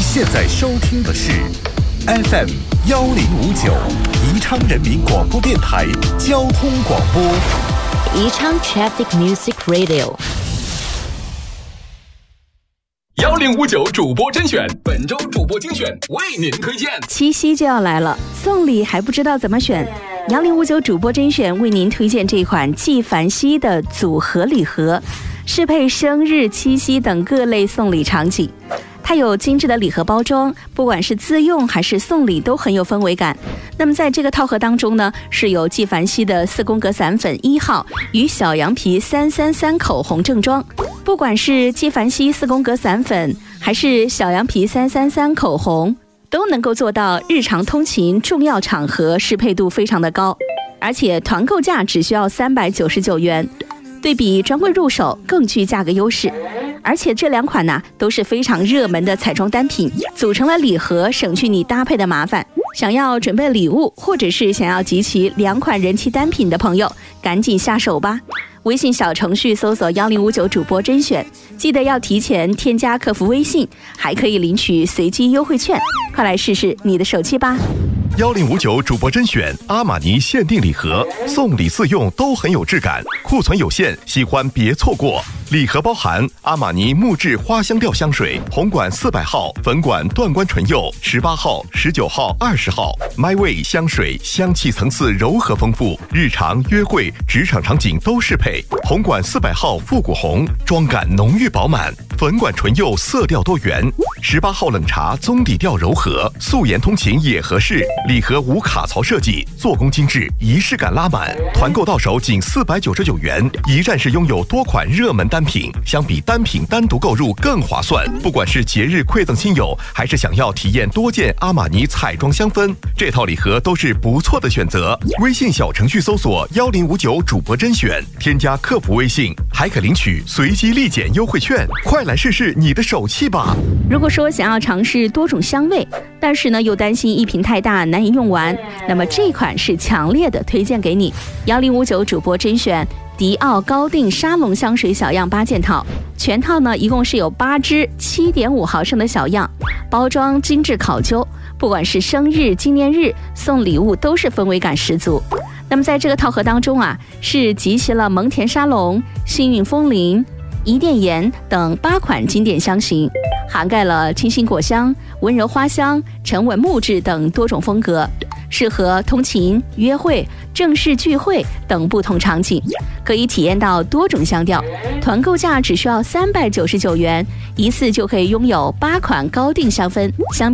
现在收听的是 FM 1059宜昌人民广播电台交通广播。 宜昌 Traffic Music Radio。 1059主播甄选，本周主播精选为您推荐。 七夕就要来了，送礼还不知道怎么选。1059主播甄选为您推荐这款纪梵希的组合礼盒，适配生日、七夕等各类送礼场景。它有精致的礼盒包装，不管是自用还是送礼都很有氛围感。那么在这个套盒当中呢，是有纪梵希的4宫格散粉1号与小羊皮333口红正装。不管是纪梵希4宫格散粉还是小羊皮333口红，都能够做到日常通勤重要场合适配度非常的高，而且团购价只需要399元，对比专柜入手更具价格优势。而且这2款呢都是非常热门的彩妆单品，组成了礼盒，省去你搭配的麻烦。想要准备礼物，或者是想要集齐2款人气单品的朋友，赶紧下手吧。微信小程序搜索1059主播甄选，记得要提前添加客服微信，还可以领取随机优惠券，快来试试你的手气吧。 1059主播甄选阿玛尼限定礼盒，送礼自用都很有质感，库存有限，喜欢别错过。礼盒包含阿玛尼木质花香调香水，红管400号，粉管断关唇釉18号、19号、20号。My Way 香水香气层次柔和丰富，日常、约会、职场场景都适配。红管400号复古红，妆感浓郁饱满，粉管唇釉色调多元。18号冷茶棕底调柔和，素颜通勤也合适。礼盒无卡槽设计，做工精致，仪式感拉满。团购到手仅499元，一站式拥有多款热门单品，相比单品单独购入更划算。不管是节日馈赠亲友，还是想要体验多件阿玛尼彩妆香氛，这套礼盒都是不错的选择。微信小程序搜索1059主播甄选，添加客服微信，还可领取随机立减优惠券，快来试试你的手气吧。 如果说想要尝试多种香味，但是呢又担心一瓶太大难以用完，那么这款是强烈的推荐给你。1059主播甄选迪奥高定沙龙香水小样8件套，全套呢一共是有8支7.5毫升的小样，包装精致考究，不管是生日、纪念日送礼物都是氛围感十足。那么在这个套盒当中啊，是集齐了蒙田沙龙、幸运风铃、伊甸盐等8款经典香型，涵盖了清新果香、温柔花香、沉稳木质等多种风格，适合通勤、约会、正式聚会等不同场景，可以体验到多种香调。团购价只需要399元，一次就可以拥有8款高定香氛。